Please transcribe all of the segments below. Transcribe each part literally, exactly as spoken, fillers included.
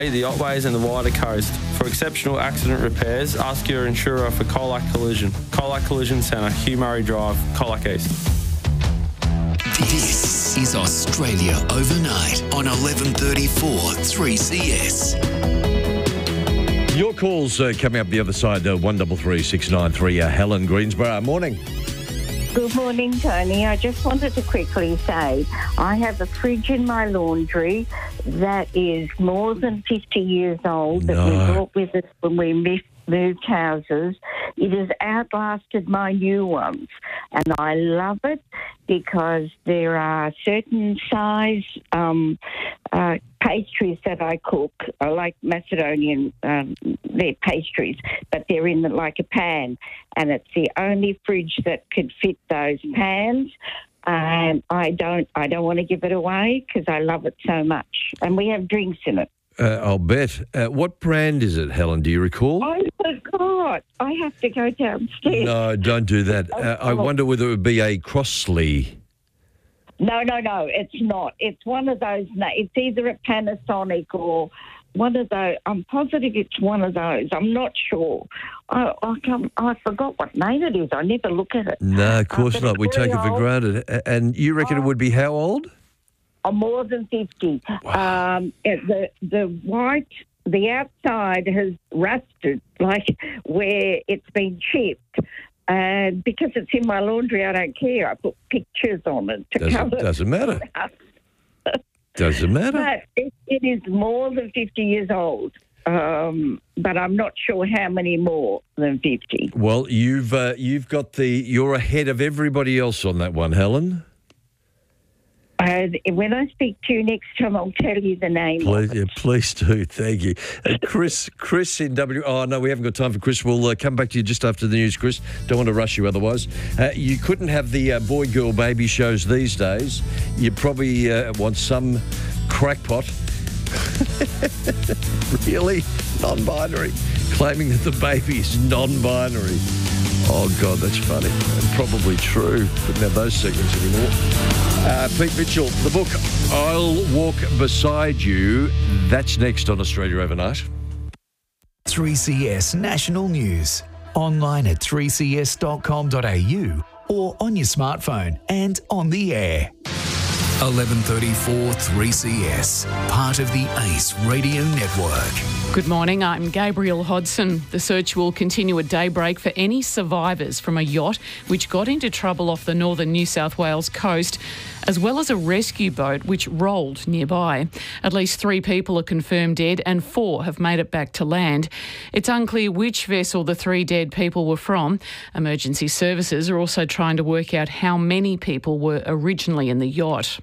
the Otways and the wider coast. For exceptional accident repairs, ask your insurer for Colac Collision. Colac Collision Centre, Hugh Murray Drive, Colac East. This is Australia Overnight on eleven thirty-four three C S. Your calls uh, coming up the other side, uh, one three three six nine three, uh, Helen Greensborough. Morning. Good morning, Tony. I just wanted to quickly say I have a fridge in my laundry that is more than fifty years old that No. we brought with us when we moved moved houses. It has outlasted my new ones, and I love it because there are certain size um, uh, pastries that I cook. I like Macedonian, um, they're pastries, but they're in the, like a pan, and it's the only fridge that could fit those pans. And I don't, I don't want to give it away because I love it so much, and we have drinks in it. Uh, I'll bet. Uh, what brand is it, Helen? Do you recall? I forgot. I have to go downstairs. No, don't do that. Uh, I wonder whether it would be a Crossley. No, no, no, it's not. It's one of those. It's either a Panasonic or one of those. I'm positive it's one of those. I'm not sure. I I, come, I forgot what name it is. I never look at it. No, of course Uh, but not. it's We take very it for old. granted. A- And you reckon it would be how old? I'm more than fifty. Wow. Um, it- the the white, the outside has rusted, like where it's been chipped. And because it's in my laundry, I don't care. I put pictures on it to Doesn't, cover. doesn't matter. Doesn't matter. But it, it is more than fifty years old. Um, but I'm not sure how many more than fifty. Well, you've uh, you've got the you're ahead of everybody else on that one, Helen. And when I speak to you next time, I'll tell you the name Please, of yeah, it. please do. Thank you, uh, Chris. Chris in W. Oh no, we haven't got time for Chris. We'll uh, come back to you just after the news, Chris. Don't want to rush you otherwise. Uh, you couldn't have the uh, boy, girl, baby shows these days. You probably uh, want some crackpot. Really, non-binary, claiming that the baby is non-binary. Oh, God, that's funny. And probably true. Couldn't have those segments anymore. Uh, Pete Mitchell, the book, I'll Walk Beside You. That's next on Australia Overnight. three C S National News. Online at three c s dot com dot a u or on your smartphone and on the air. eleven thirty-four three C S, part of the ACE Radio Network. Good morning, I'm Gabriel Hodson. The search will continue at daybreak for any survivors from a yacht which got into trouble off the northern New South Wales coast, as well as a rescue boat which rolled nearby. At least three people are confirmed dead and four have made it back to land. It's unclear which vessel the three dead people were from. Emergency services are also trying to work out how many people were originally in the yacht.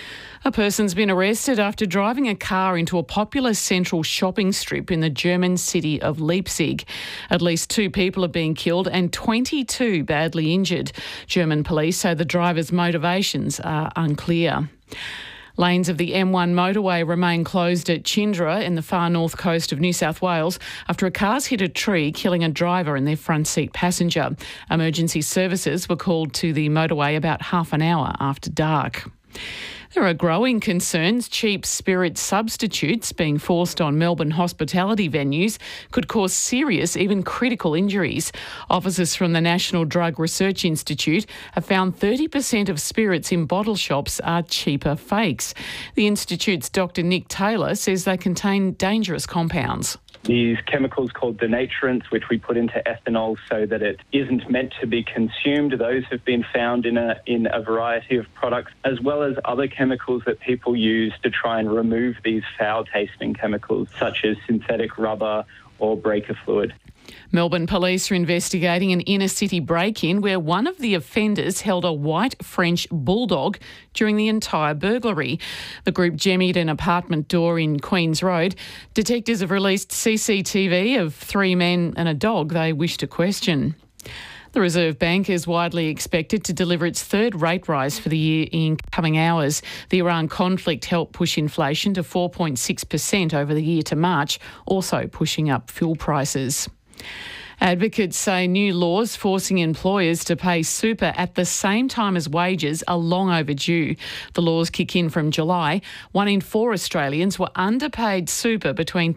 A person's been arrested after driving a car into a popular central shopping strip in the German city of Leipzig. At least two people have been killed and twenty-two badly injured. German police say the driver's motivations are unclear. Lanes of the M one motorway remain closed at Chindra in the far north coast of New South Wales after a car's hit a tree, killing a driver and their front seat passenger. Emergency services were called to the motorway about half an hour after dark. There are growing concerns cheap spirit substitutes being forced on Melbourne hospitality venues could cause serious, even critical injuries. Officers from the National Drug Research Institute have found thirty percent of spirits in bottle shops are cheaper fakes. The Institute's Doctor Nick Taylor says they contain dangerous compounds. These chemicals called denaturants, which we put into ethanol so that it isn't meant to be consumed, those have been found in a in a variety of products, as well as other chemicals that people use to try and remove these foul-tasting chemicals, such as synthetic rubber or breaker fluid. Melbourne police are investigating an inner-city break-in where one of the offenders held a white French bulldog during the entire burglary. The group jemmied an apartment door in Queens Road. Detectives have released C C T V of three men and a dog they wish to question. The Reserve Bank is widely expected to deliver its third rate rise for the year in coming hours. The Iran conflict helped push inflation to four point six percent over the year to March, also pushing up fuel prices. Advocates say new laws forcing employers to pay super at the same time as wages are long overdue. The laws kick in from July. One in four Australians were underpaid super between